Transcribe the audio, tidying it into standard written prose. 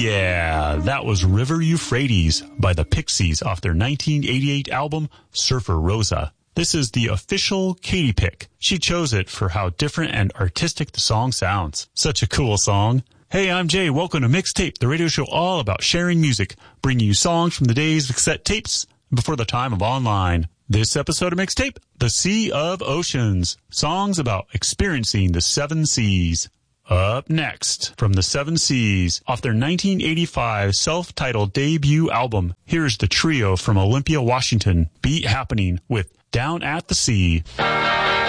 Yeah, that was River Euphrates by the Pixies off their 1988 album Surfer Rosa. This is the official Katy pick. She chose it for how different and artistic the song sounds. Such a cool song. Hey, I'm Jay. Welcome to Mixtape, the radio show all about sharing music, bringing you songs from the days of cassette tapes before the time of online. This episode of Mixtape, The Sea of Oceans, songs about experiencing the seven seas. Up next, from the Seven Seas, off their 1985 self-titled debut album, here's the trio from Olympia, Washington, Beat Happening with Down at the Sea.